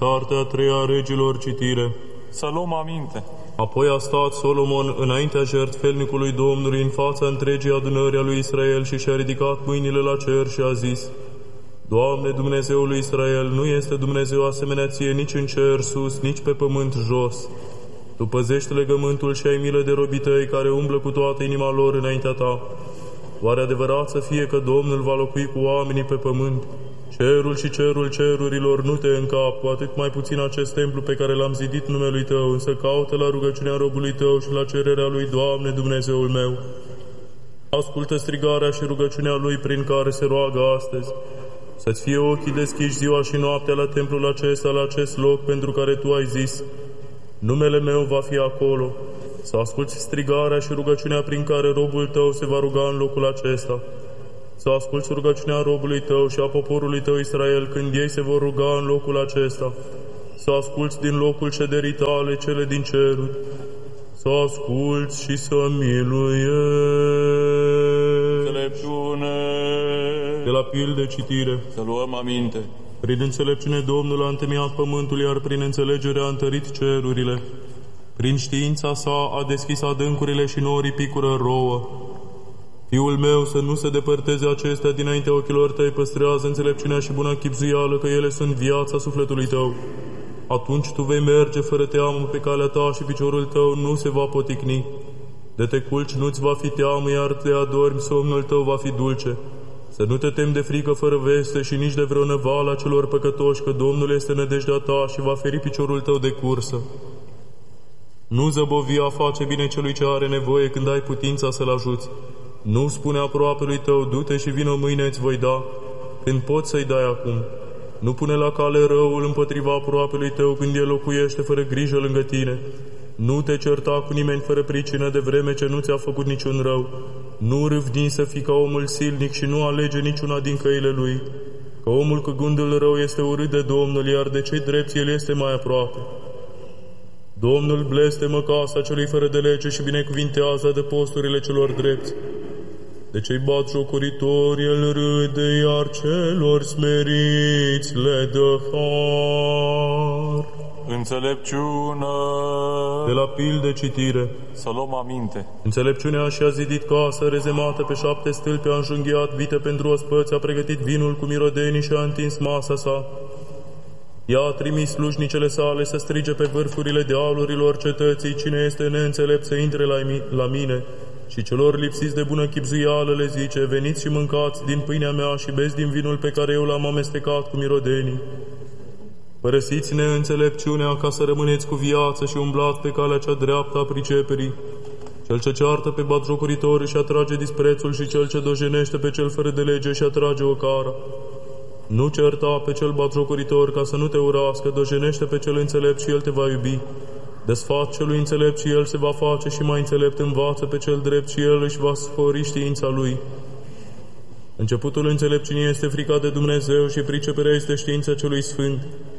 Cartea a treia a Regilor, citire. Să luăm aminte. Apoi a stat Solomon înaintea jertfelnicului Domnului în fața întregii adunări a lui Israel și și-a ridicat mâinile la cer și a zis: Doamne, Dumnezeul lui Israel, nu este Dumnezeu asemenea ție nici în cer sus, nici pe pământ jos. Tu păzești legământul și ai milă de robii tăi care umblă cu toată inima lor înaintea ta. Oare adevărat să fie că Domnul va locui cu oamenii pe pământ? Cerul și cerul cerurilor nu te încap, cu atât mai puțin acest templu pe care l-am zidit numelui Tău, însă caută la rugăciunea robului Tău și la cererea lui, Doamne, Dumnezeul meu. Ascultă strigarea și rugăciunea lui prin care se roagă astăzi. Să-ți fie ochii deschiși ziua și noaptea la templul acesta, la acest loc pentru care Tu ai zis: numele meu va fi acolo. Să asculți strigarea și rugăciunea prin care robul Tău se va ruga în locul acesta. Să asculți rugăciunea robului Tău și a poporului Tău Israel când ei se vor ruga în locul acesta. Să asculți din locul șederii Tale cele din ceruri. Să asculți și să miluiești. Înțelepciune. De la pilde citire. Să luăm aminte. Prin înțelepciune Domnul a întemeiat pământul, iar prin înțelegere a întărit cerurile. Prin știința sa a deschis adâncurile și norii picură rouă. Fiul meu, să nu se depărteze acestea dinaintea ochilor tăi, păstrează înțelepciunea și bună chibzuială, că ele sunt viața sufletului tău. Atunci tu vei merge fără teamă pe calea ta și piciorul tău nu se va poticni. De te culci nu-ți va fi teamă, iar de adormi somnul tău va fi dulce. Să nu te temi de frică fără veste și nici de vreo năvală a celor păcătoși, că Domnul este nădejdea ta și va feri piciorul tău de cursă. Nu zăbovi a face bine celui ce are nevoie când ai putința să-l ajuți. Nu spune aproapelui tău: du-te și vină mâine, îți voi da, când poți să-i dai acum. Nu pune la cale răul împotriva aproapelui tău când el locuiește fără grijă lângă tine. Nu te certa cu nimeni fără pricină, de vreme ce nu ți-a făcut niciun rău. Nu râvni să fii ca omul silnic și nu alege niciuna din căile lui. Că omul cu gândul rău este urât de Domnul, iar de cei drepți el este mai aproape. Domnul blestemă casa celui fără de lege și binecuvintează de posturile celor drepți. De cei batjocoritori el râde, iar celor smeriți le dă har. Înțelepciune. De la pilde citire. Să luăm aminte. Înțelepciunea și-a zidit casă rezemată pe 7 stâlpi, a înjunghiat vite pentru ospăți, a pregătit vinul cu mirodenii și a întins masa sa. Ea a trimis slujnicele sale să strige pe vârfurile dealurilor cetății: cine este neînțelept să intre la mine. Și celor lipsiți de bună chibzuială le zice: veniți și mâncați din pâinea mea și beți din vinul pe care eu l-am amestecat cu mirodenii. Părăsiți neînțelepciunea ca să rămâneți cu viață și umblați pe calea cea dreaptă a priceperii. Cel ce ceartă pe batjocoritori și atrage disprețul și cel ce dojenește pe cel fără de lege și atrage o cara. Nu certa pe cel batjocoritor ca să nu te urască, dojenește pe cel înțelept și el te va iubi. Desfat celui înțelept și el se va face și mai înțelept, învață pe cel drept și el își va spori știința lui. Începutul înțelepciunii este frica de Dumnezeu și priceperea este știința celui sfânt.